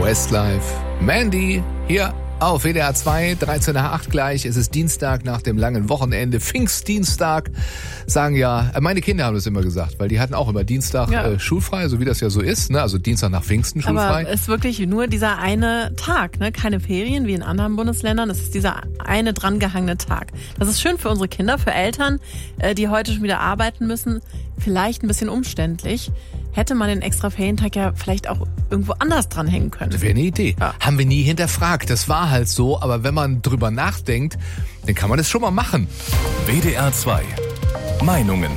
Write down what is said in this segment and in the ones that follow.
Westlife. Mandy hier auf WDR 2, 13 nach 8 gleich. Es ist Dienstag nach dem langen Wochenende, Pfingstdienstag. Sagen ja, meine Kinder haben das immer gesagt, weil die hatten auch immer Dienstag schulfrei, so wie das ja so ist, ne? Also Dienstag nach Pfingsten schulfrei. Aber es ist wirklich nur dieser eine Tag, ne? Keine Ferien wie in anderen Bundesländern. Es ist dieser eine drangehangene Tag. Das ist schön für unsere Kinder, für Eltern, die heute schon wieder arbeiten müssen. Vielleicht ein bisschen umständlich. Hätte man den extra Ferientag ja vielleicht auch irgendwo anders dranhängen können. Das wäre eine Idee. Ja. Haben wir nie hinterfragt. Das war halt so. Aber wenn man drüber nachdenkt, dann kann man das schon mal machen. WDR 2. Meinungen.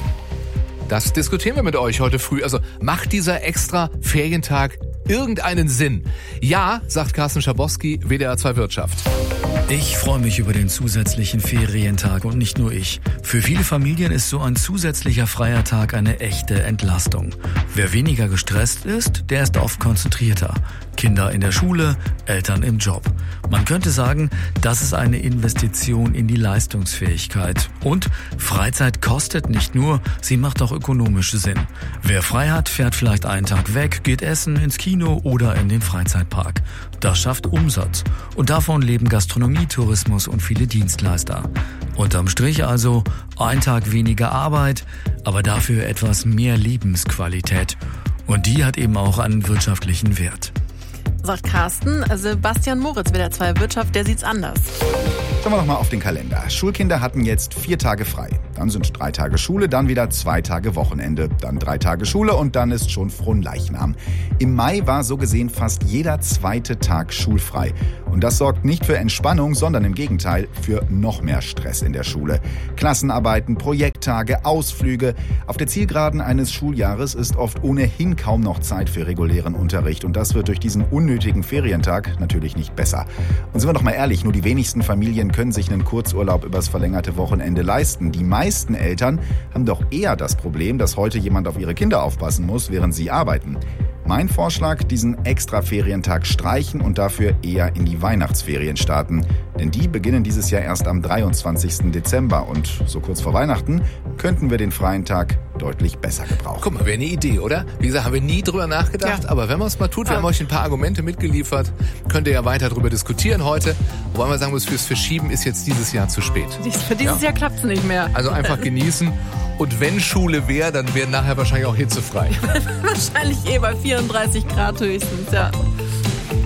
Das diskutieren wir mit euch heute früh. Also macht dieser extra Ferientag irgendeinen Sinn? Ja, sagt Carsten Schabowski, WDR 2 Wirtschaft. Ich freue mich über den zusätzlichen Ferientag und nicht nur ich. Für viele Familien ist so ein zusätzlicher freier Tag eine echte Entlastung. Wer weniger gestresst ist, der ist oft konzentrierter. Kinder in der Schule, Eltern im Job. Man könnte sagen, das ist eine Investition in die Leistungsfähigkeit. Und Freizeit kostet nicht nur, sie macht auch ökonomisch Sinn. Wer frei hat, fährt vielleicht einen Tag weg, geht essen, ins Kino oder in den Freizeitpark. Das schafft Umsatz. Und davon leben Gastronomie, Tourismus und viele Dienstleister. Unterm Strich also ein Tag weniger Arbeit, aber dafür etwas mehr Lebensqualität. Und die hat eben auch einen wirtschaftlichen Wert. Sagt Carsten, Sebastian Moritz, WDR 2 Wirtschaft, der sieht's anders. Schauen wir doch mal auf den Kalender. Schulkinder hatten jetzt 4 Tage frei. Dann sind 3 Tage Schule, dann wieder 2 Tage Wochenende, dann 3 Tage Schule und dann ist schon Fronleichnam. Im Mai war so gesehen fast jeder 2. Tag schulfrei. Und das sorgt nicht für Entspannung, sondern im Gegenteil für noch mehr Stress in der Schule. Klassenarbeiten, Projekttage, Ausflüge. Auf der Zielgeraden eines Schuljahres ist oft ohnehin kaum noch Zeit für regulären Unterricht. Und das wird durch diesen unnötigen Ferientag natürlich nicht besser. Und sind wir doch mal ehrlich, nur die wenigsten Familien können sich einen Kurzurlaub übers verlängerte Wochenende leisten. Die meisten Eltern haben doch eher das Problem, dass heute jemand auf ihre Kinder aufpassen muss, während sie arbeiten. Mein Vorschlag, diesen extra Ferientag streichen und dafür eher in die Weihnachtsferien starten. Denn die beginnen dieses Jahr erst am 23. Dezember. Und so kurz vor Weihnachten könnten wir den freien Tag deutlich besser gebrauchen. Guck mal, wäre eine Idee, oder? Wie gesagt, haben wir nie drüber nachgedacht. Ja. Aber wenn man es mal tut, wir haben euch ein paar Argumente mitgeliefert. Könnt ihr ja weiter drüber diskutieren heute. Wobei man sagen muss, fürs Verschieben ist jetzt dieses Jahr zu spät. Für dieses Jahr klappt es nicht mehr. Also einfach genießen. Und wenn Schule wäre, dann wäre nachher wahrscheinlich auch hitzefrei. Wahrscheinlich bei 34 Grad höchstens, ja.